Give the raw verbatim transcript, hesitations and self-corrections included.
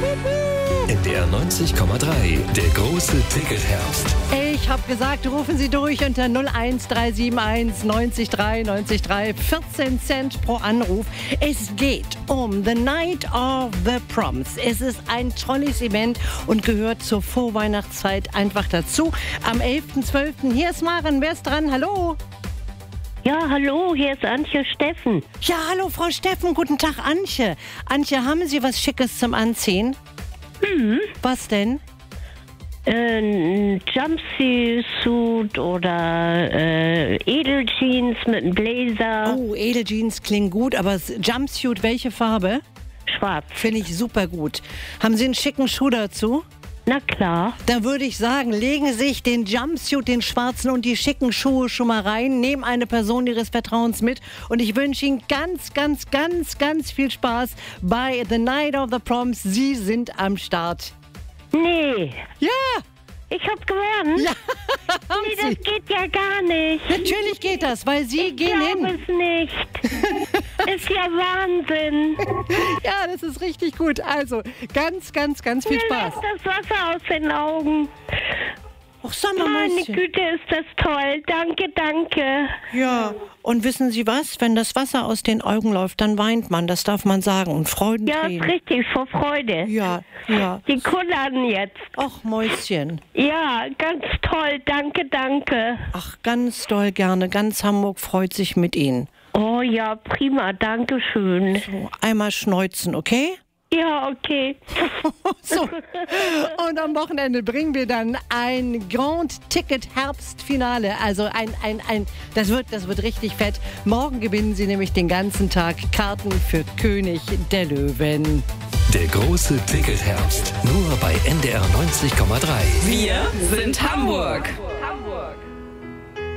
N D R neunzig Komma drei, der große Ticketherbst. Ich habe gesagt, rufen Sie durch unter null eins drei sieben eins neunzig drei neunzig drei, vierzehn Cent pro Anruf. Es geht um The Night of the Proms. Es ist ein tolles Event und gehört zur Vorweihnachtszeit einfach dazu. Am elften zwölften Hier ist Maren, wer ist dran? Hallo? Ja, hallo, hier ist Antje Steffen. Ja, hallo Frau Steffen, guten Tag Antje. Antje, haben Sie was Schickes zum Anziehen? Mhm. Was denn? Ein Jumpsuit oder äh, Edeljeans mit einem Blazer. Oh, Edeljeans klingt gut, aber das Jumpsuit, welche Farbe? Schwarz. Finde ich super gut. Haben Sie einen schicken Schuh dazu? Na klar. Da würde ich sagen, legen Sie sich den Jumpsuit, den schwarzen und die schicken Schuhe schon mal rein, nehmen eine Person Ihres Vertrauens mit und ich wünsche Ihnen ganz, ganz, ganz, ganz viel Spaß bei The Night of the Proms. Sie sind am Start. Nee, Ja, ich hab gewonnen. ja, haben Nee, Sie. das geht ja gar nicht. Natürlich geht das, weil Sie Ich gehen glaube hin. es nicht. Ist ja Wahnsinn. Ja, das ist richtig gut. Also, ganz, ganz, ganz viel Mir Spaß. läuft das Wasser aus den Augen. Och, Meine Sommermäuschen. Güte, ist das toll. Danke, danke. Ja, und wissen Sie was? Wenn das Wasser aus den Augen läuft, dann weint man, das darf man sagen. Und Ja, ist Freudentränen. richtig, vor Freude. Ja, ja. Die kullern jetzt. Och, Mäuschen. Ja, ganz toll. Danke, danke. Ach, ganz doll gerne. Ganz Hamburg freut sich mit Ihnen. Oh ja, prima. Danke schön. So, einmal schneuzen, okay? Ja, okay. So. Und am Wochenende bringen wir dann ein Grand Ticket Herbstfinale. Also ein, ein, ein, das wird, das wird richtig fett. Morgen gewinnen Sie nämlich den ganzen Tag Karten für König der Löwen. Der große Ticketherbst. Nur bei N D R neunzig Komma drei. Wir sind Hamburg.